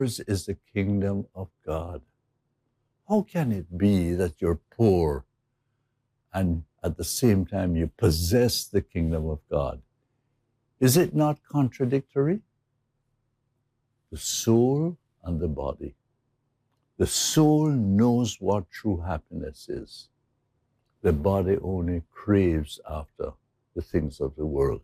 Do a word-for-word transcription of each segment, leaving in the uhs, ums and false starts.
Yours is the kingdom of God. How can it be that you're poor and at the same time you possess the kingdom of God? Is it not contradictory? The soul and the body. The soul knows what true happiness is. The body only craves after the things of the world.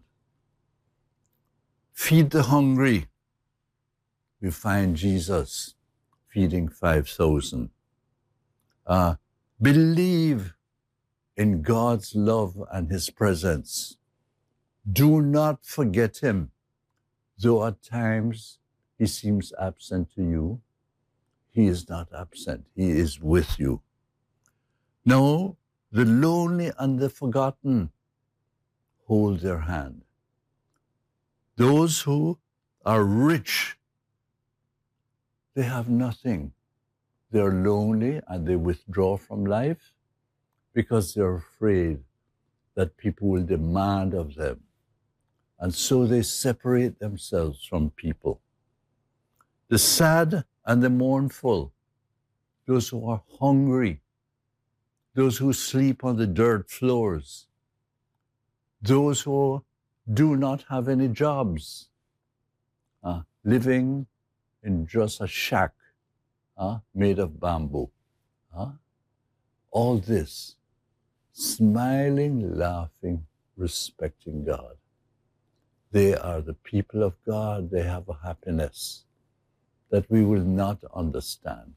Feed the hungry. We find Jesus feeding five thousand. Uh, believe in God's love and his presence. Do not forget him, though at times he seems absent to you. He is not absent. He is with you. No, the lonely and the forgotten, hold their hand. Those who are rich, they have nothing. They're lonely and they withdraw from life because they're afraid that people will demand of them. And so they separate themselves from people. The sad and the mournful, those who are hungry, those who sleep on the dirt floors, those who do not have any jobs, uh, living in just a shack uh, made of bamboo. Uh, all this, smiling, laughing, respecting God. They are the people of God. They have a happiness that we will not understand.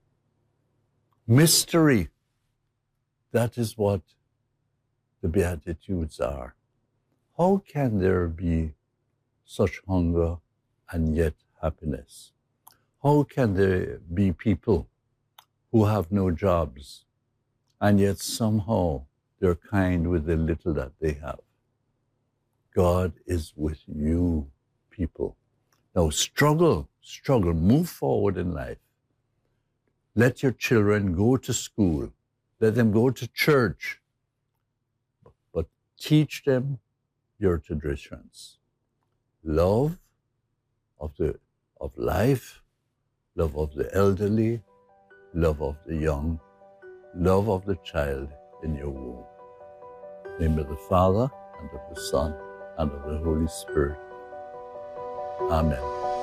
Mystery, that is what the Beatitudes are. How can there be such hunger and yet happiness? How can there be people who have no jobs and yet somehow they're kind with the little that they have? God is with you, people. Now struggle, struggle, move forward in life. Let your children go to school. Let them go to church. But teach them your traditions. Love of the of life, love of the elderly, love of the young, love of the child in your womb. In the name of the Father, and of the Son, and of the Holy Spirit. Amen.